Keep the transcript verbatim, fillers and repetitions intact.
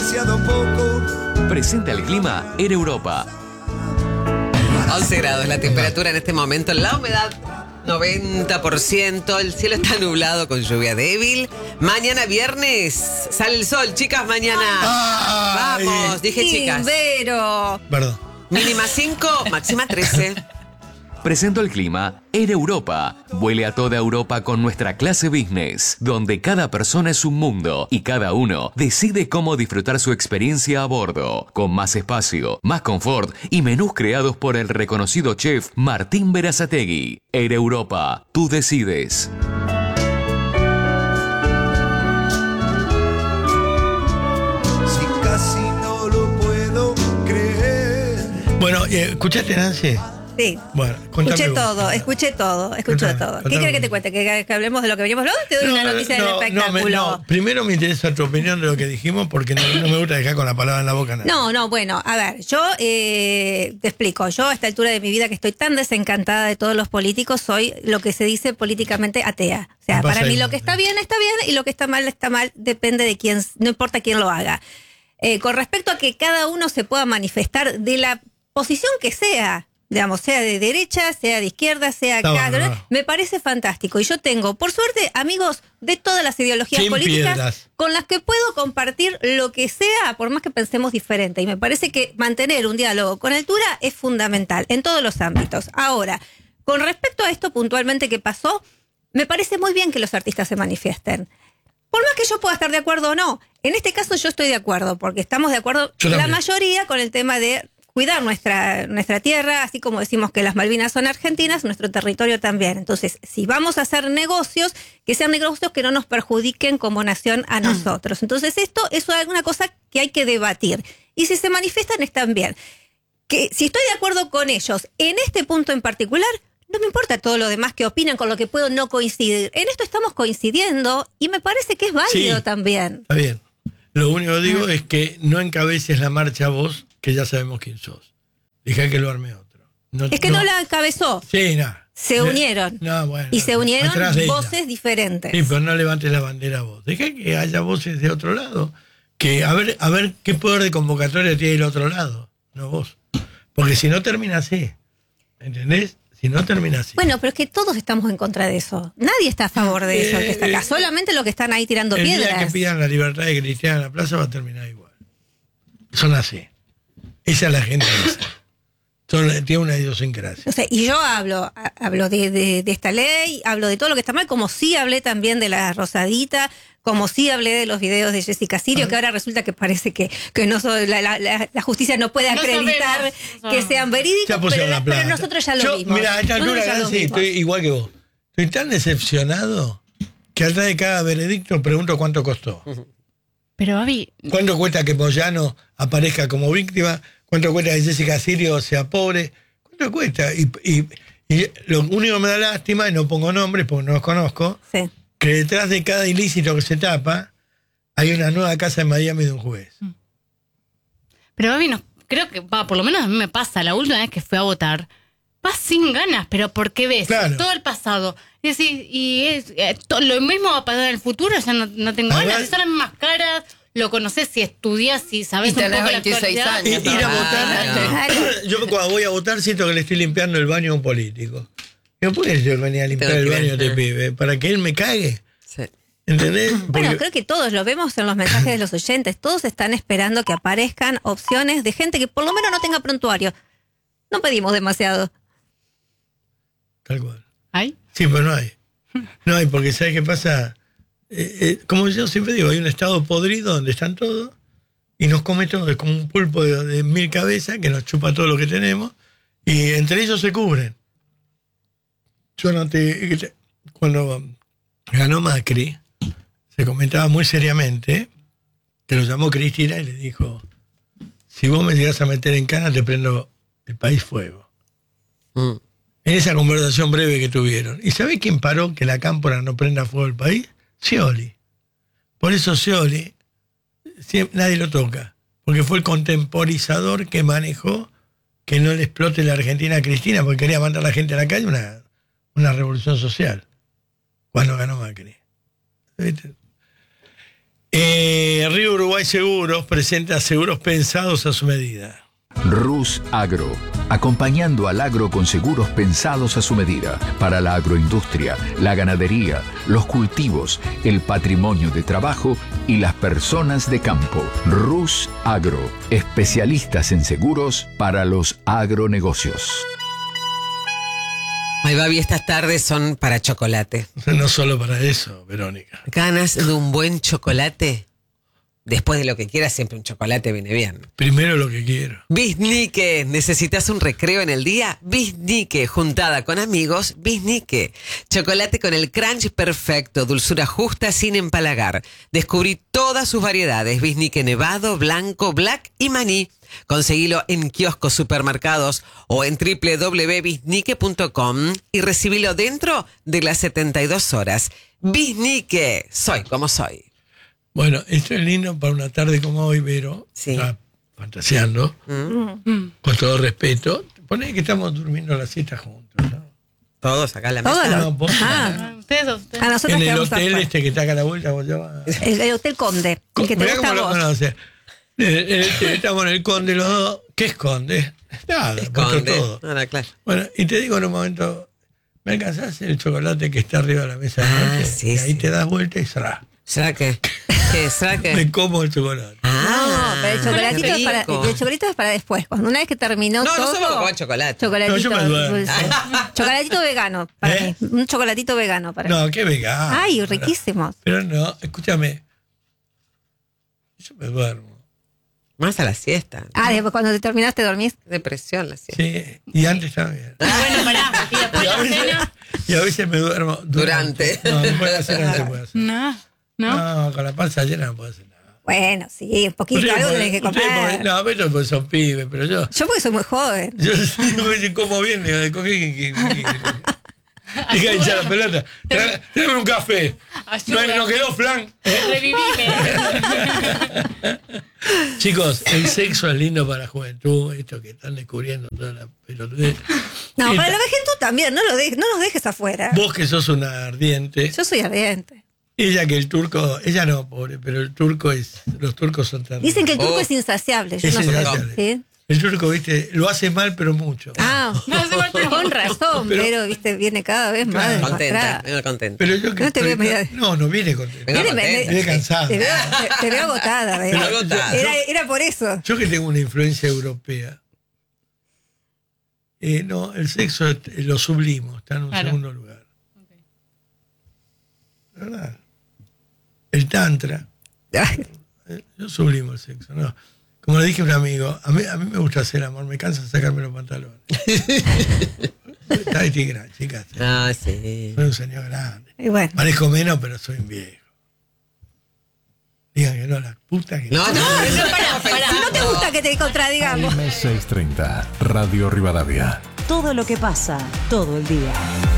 demasiado poco. Presenta el clima Air Europa. once grados la temperatura en este momento, la humedad noventa por ciento, el cielo está nublado con lluvia débil. Mañana viernes sale el sol, chicas, mañana. Ay. Vamos, dije chicas. Pero Perdón. Mínima cinco, máxima trece. Presento el clima Air Europa. Vuele a toda Europa con nuestra clase business, donde cada persona es un mundo y cada uno decide cómo disfrutar su experiencia a bordo, con más espacio, más confort y menús creados por el reconocido chef Martín Berazategui. Air Europa, tú decides. Si casi no lo puedo creer. Bueno, eh, ¿escuchaste, Nancy? sí. Bueno, contame Escuché vos. todo, escuché todo, escuché Contame, todo. ¿Qué contame. querés que te cuente? ¿Que, que hablemos de lo que veníamos hablando? Te doy una noticia del espectáculo. me- no, primero me interesa tu opinión de lo que dijimos porque no, no me gusta dejar con la palabra en la boca. Nada. No, no, bueno, a ver, yo eh, te explico. Yo a esta altura de mi vida que estoy tan desencantada de todos los políticos, soy lo que se dice políticamente atea. O sea, Me pasa para mí igual, lo que está sí. bien está bien y lo que está mal está mal, depende de quién, no importa quién lo haga. Eh, con respecto a que cada uno se pueda manifestar de la posición que sea, digamos, sea de derecha, sea de izquierda, sea Está acá, bueno, no. me parece fantástico. Y yo tengo, por suerte, amigos de todas las ideologías Sin políticas piedras. con las que puedo compartir lo que sea, por más que pensemos diferente. Y me parece que mantener un diálogo con altura es fundamental en todos los ámbitos. Ahora, con respecto a esto puntualmente que pasó, me parece muy bien que los artistas se manifiesten. Por más que yo pueda estar de acuerdo o no, en este caso yo estoy de acuerdo, porque estamos de acuerdo Yo la también. mayoría con el tema de cuidar nuestra, nuestra tierra, así como decimos que las Malvinas son argentinas, nuestro territorio también. Entonces, si vamos a hacer negocios, que sean negocios que no nos perjudiquen como nación a nosotros. Entonces, esto es una cosa que hay que debatir. Y si se manifiestan, están bien. Que si estoy de acuerdo con ellos en este punto en particular, no me importa todo lo demás que opinan, con lo que puedo no coincidir. En esto estamos coincidiendo y me parece que es válido Sí. también. Está bien. Lo único que digo es que no encabeces la marcha vos, que ya sabemos quién sos. Deja que lo arme otro. No, Es que no, la encabezó. Sí, no. Se Eh, unieron. No, bueno. Y se unieron atrás de ella. voces diferentes. Sí, pero no levantes la bandera vos. Deja que haya voces de otro lado. Que a ver, a ver qué poder de convocatoria tiene el otro lado, no vos. Porque si no termina así. ¿Entendés? Si no termina así. Bueno, pero es que todos estamos en contra de eso. Nadie está a favor de eso, Eh, que está acá. eh, Solamente los que están ahí tirando el día piedras. que pidan la libertad de Cristina en la plaza va a terminar igual. Son así. Esa es la gente esa. Son, tiene una idiosincrasia. O sea, y yo hablo, ha- hablo de, de, de esta ley, hablo de todo lo que está mal, como sí hablé también de la Rosadita, como sí hablé de los videos de Jessica Sirio, que ahora resulta que parece que, que no so- la, la- la- la justicia no puede No acreditar sabemos, no que sabemos. sean verídicos, Ya pusieron pero, la pero plata. nosotros ya lo Yo, vimos. mira, a esta altura, Nosotros ya lo Nancy, vimos. estoy igual que vos. Estoy tan decepcionado que atrás de cada veredicto pregunto cuánto costó. Pero, Babi, ¿Cuánto cuesta que Moyano aparezca como víctima? ¿Cuánto cuesta que Jessica Sirio sea pobre? ¿Cuánto cuesta? Y, y, y lo único que me da lástima, y no pongo nombres porque no los conozco, Sí. que detrás de cada ilícito que se tapa hay una nueva casa en Miami de un juez. pero Babi, no, creo que, va, por lo menos a mí me pasa, la última vez que fui a votar, vas sin ganas, pero porque ves Claro. todo el pasado. Y decís, y es, eh, to- lo mismo va a pasar en el futuro, ya no, no tengo A ver. ganas, si son las mismas caras, lo conoces, si estudias, si sabes Y un tenés poco la veintiséis actualidad. años. Ir, ir a Ah, votar. no. Yo cuando voy a votar siento que le estoy limpiando el baño a un político. Yo puedo yo venir a limpiar Pero el que- baño de este pibe para que él me cague. Sí. ¿Entendés? Bueno, Porque- creo que todos lo vemos en los mensajes de los oyentes. Todos están esperando que aparezcan opciones de gente que por lo menos no tenga prontuario. No pedimos demasiado. Tal cual. ¿Ay? Sí, pero no hay. No hay, porque ¿sabes qué pasa? Eh, eh, como yo siempre digo, hay un estado podrido donde están todos y nos come todo. Es como un pulpo de, de mil cabezas que nos chupa todo lo que tenemos y entre ellos se cubren. Yo no te... Cuando ganó Macri, se comentaba muy seriamente que lo llamó Cristina y le dijo, si vos me llegas a meter en cana te prendo el país fuego. Mm. En esa conversación breve que tuvieron. ¿Y sabés quién paró que la cámpora no prenda fuego el país? Scioli. Por eso Scioli, siempre, nadie lo toca, porque fue el contemporizador que manejó que no le explote la Argentina a Cristina, porque quería mandar a la gente a la calle, una, una revolución social, cuando ganó Macri. ¿Viste? Eh, Río Uruguay Seguros presenta seguros pensados a su medida. Rus Agro, acompañando al agro con seguros pensados a su medida, para la agroindustria, la ganadería, los cultivos, el patrimonio de trabajo y las personas de campo. Rus Agro, especialistas en seguros para los agronegocios. Ay, Babi, estas tardes son para chocolate. No solo para eso, Verónica. ¿Ganas de un buen chocolate? Después de lo que quieras, siempre un chocolate viene bien. Primero lo que quiero. Biznique, ¿necesitas un recreo en el día? Biznique, juntada con amigos, Biznique. Chocolate con el crunch perfecto, dulzura justa sin empalagar. Descubrí todas sus variedades, Biznique nevado, blanco, black y maní. Conseguilo en kioscos, supermercados o en doble u doble u doble u punto biznique punto com y recibilo dentro de las setenta y dos horas. Biznique, soy como soy. Bueno, esto es lindo para una tarde como hoy, Vero. Sí. Está fantaseando, Mm. con todo respeto. Poné que estamos durmiendo la siesta juntos, ¿no? Todos acá en la Todos mesa. los- No, vos- Ah, Ustedes, ustedes. a nosotros en el quedamos hotel afuera. este que está acá a la vuelta, vos ya vas. El, el Hotel Conde, el que te Mirá gusta a cómo lo vos. conoces. Eh, eh, Estamos en el Conde los dos. ¿Qué esconde? Nada, muestro Esconde. todo. Ahora, claro. Bueno, y te digo en un momento, ¿me alcanzás el chocolate que está arriba de la mesa? Ah, ¿no? sí, y ahí sí. te das vuelta y cerrás. ¿Será que? ¿Qué? ¿Será que? Me como el chocolate. Ah, No, pero el chocolatito, qué es para, rico. el chocolatito es para después. Cuando una vez que terminó No, no todo. somos como chocolate. Chocolatito No, yo me duermo. dulce. Chocolatito vegano para ¿Eh? mí. Un chocolatito vegano para mí. No, qué vegano. Ay, riquísimos. Pero no, escúchame. Yo me duermo. Más a la siesta. Ah, después cuando te terminaste dormís. Depresión la siesta. Sí, y antes también. Bueno, pará. Y después Y a la veces, cena. y a veces me duermo Durante. No, no puedo hacer antes, puedo hacer. No, no. No, con la panza llena no puedo hacer nada. Bueno, sí, un poquito, Ustedes algo pueden- tenés que ustedes comer. pueden- no, pero pues son pibes, pero yo. Yo porque soy muy joven. Yo digo, como bien, digo, de coger que. que- que- Deja de hinchar la pelota. Tra- Tráeme un café. No, Ayuda. no quedó flan. Revivime. Chicos, el sexo es lindo para la juventud, esto que están descubriendo toda la pelotudez. No, Esta- para la juventud también, no, lo de- no nos dejes afuera. Vos que sos una ardiente, Yo soy ardiente. ella que el turco, ella no, pobre, pero el turco es, los turcos son terribles. Dicen que el turco Oh. es insaciable. Yo Es no sé. insaciable. ¿Sí? El turco, viste, lo hace mal, pero mucho. Ah, con razón, Pero- pero, viste, viene cada vez más. Claro. más Contenta, atrás. vengo contenta. Pero yo que No te estoy- veo media- no, no viene contento. Venga, Viene- contenta. Viene cansada. Te veo, te- te veo agotada. ¿ves? Pero agotada. Era, era por eso. Yo que tengo una influencia europea, eh, no, el sexo eh, lo sublimo, está en un Claro. segundo lugar. ¿Verdad? El tantra, eh, yo sublimo el sexo, ¿no? Como le dije a un amigo, a mí, a mí me gusta hacer amor, me cansa sacarme los pantalones. Está ahí, gran, chicas. Ah, sí. Soy un señor grande. Y bueno, Parezco menos, pero soy un viejo. Digan que no, la puta que No, no, no, Pará, pará. si no te gusta que te contradigamos. M seiscientos treinta, Radio Rivadavia. Todo lo que pasa, todo el día.